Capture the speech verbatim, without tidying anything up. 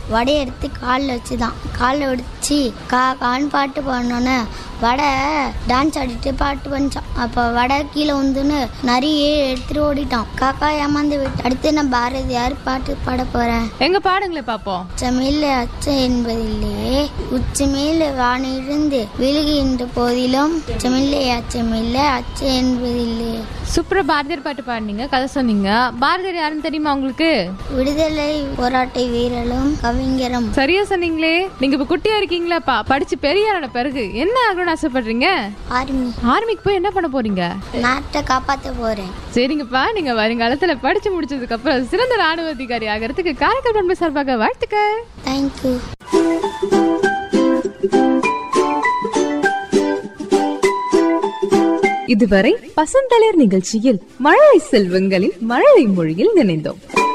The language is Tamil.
வடையை எடுத்து காலில் வச்சுதான். காலில் வச்சு கா கான் பாட்டு பாடினோன்னே வடை டான்ஸ் ஆடிட்டு பாட்டு பண்ணிச்சான். அப்போ வடை கீழே வந்துன்னு நிறைய எடுத்துட்டு ஓடிட்டான். காக்கா ஏமாந்து விட்டு. அடுத்து நான் பாரதியார் பாட்டு பாட போறேன். எங்க பாடுங்களே பாப்போம். உச்சமேல அச்சம் என்பதில்லையே உச்சமேல வானிருந்து விழுகின்ற போதிலும் உச்சமில்லை அச்சமில்லை அச்சம் என்பதில்லையே. சூப்பரா பாரதியார் பாட்டு பாடுனீங்க, கதை சொன்னீங்க. பாரதியார் யாருன்னு தெரியுமா உங்களுக்கு? விடுதலை போராட்ட வீரரும் கவிஞரும். சரியா சொன்னீங்களே. நீங்க இப்ப குட்டியா இருக்கீங்களாப்பா, படிச்சு பெரியாரோட பிறகு என்ன ஆகணும்னு ஆசைப்படுறீங்க? ஆர்மி. ஆர்மிக்கு போய் என்ன பண்ண போறீங்க? நாட்டை காப்பாற்ற போறேன். சரிங்கப்பா, நீங்க வருங்காலத்துல படிச்சு முடிச்சதுக்கு அப்புறம் சிறந்த ராணுவ அதிகாரி ஆகிறதுக்கு காரைக்கால் பண்பு சார்பாக வாழ்த்துக்கள். தேங்க்யூ. இதுவரை பசந்தளிர் நிகழ்ச்சியில் மழலை செல்வங்களின் மழலை மொழியில் நினைந்தோம்.